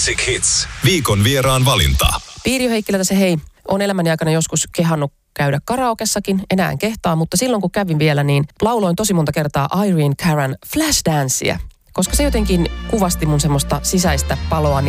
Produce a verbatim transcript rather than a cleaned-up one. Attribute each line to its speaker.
Speaker 1: Classic Hits. Viikon vieraan valinta.
Speaker 2: Piiri Heikkilä tässä hei. Olen elämäni aikana joskus kehannut käydä karaokessakin. Enää en kehtaa, mutta silloin kun kävin vielä, niin lauloin tosi monta kertaa Irene Caran Flashdancea. Koska se jotenkin kuvasti mun semmoista sisäistä paloani